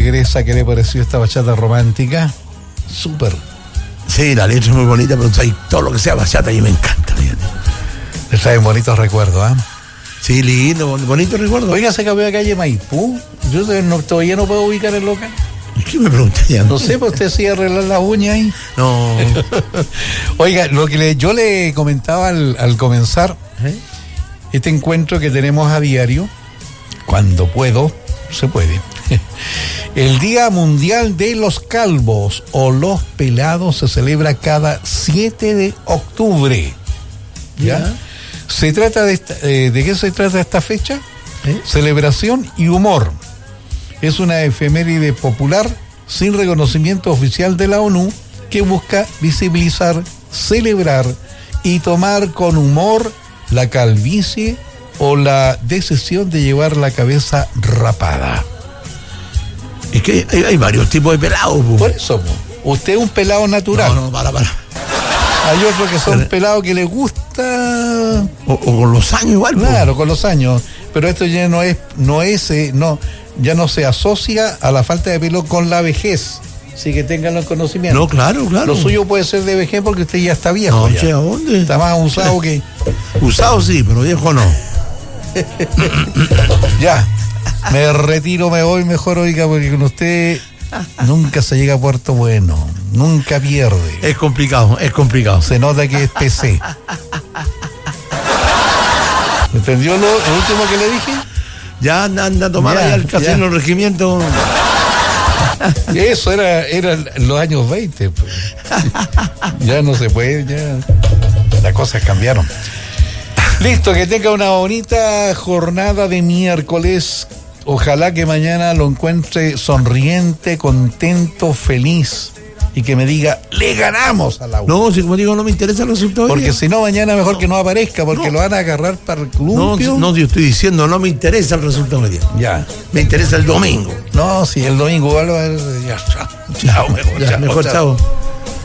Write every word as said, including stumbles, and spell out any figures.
regresa. ¿Qué le pareció esta bachata romántica? Súper. Sí, la letra es muy bonita, pero hay todo lo que sea bachata y me encanta. Fíjate. Le traen bonitos recuerdos, ¿ah? ¿eh? Sí, lindo, bonito recuerdo. Oiga, se cambió de calle Maipú. Yo no, todavía no puedo ubicar el local. ¿Qué me pregunté ya? No sé, pues usted sí arreglar las uñas ahí. No. Oiga, lo que le, yo le comentaba al, al comenzar ¿Eh? este encuentro que tenemos a diario, cuando puedo, se puede. El Día Mundial de los Calvos o los Pelados se celebra cada siete de octubre. ¿Ya? ¿Ya? Se trata de esta, eh, ¿de qué se trata esta fecha? ¿Eh? Celebración y humor. Es una efeméride popular sin reconocimiento oficial de la ONU que busca visibilizar, celebrar y tomar con humor la calvicie o la decisión de llevar la cabeza rapada. Es que hay, hay varios tipos de pelados. Po. Por eso, po. Usted es un pelado natural. No, no, para, para. Hay otros que son pelados que les gusta. O, o con los años igual. Claro, po. con los años. Pero esto ya no es, no es, eh, no, ya no se asocia a la falta de pelo con la vejez. Así que tengan el conocimiento. No, claro, claro. Lo suyo puede ser de vejez porque usted ya está viejo. No, ya. che, ¿a dónde? Está más usado que. Usado sí, pero viejo no. Ya. Me retiro, me voy mejor, oiga, porque con usted nunca se llega a Puerto Bueno, nunca pierde. Es complicado, es complicado. Se nota que es P C. ¿Entendió lo, lo último que le dije? Ya anda, anda a tomar ya, allá el casino del regimiento. Eso era, era en los años veinte. Pues. Ya no se puede, ya las cosas cambiaron. Listo, que tenga una bonita jornada de miércoles. Ojalá que mañana lo encuentre sonriente, contento, feliz y que me diga, le ganamos a la U. No, si como digo, no me interesa el resultado. Porque si no, mañana mejor no. que no aparezca, porque no. lo van a agarrar para el club. No, no, yo estoy diciendo, no me interesa el resultado de día. Ya. Me interesa el domingo. No, si el domingo, ya, chao, chao, mejor, ya, chao, mejor chao. chao.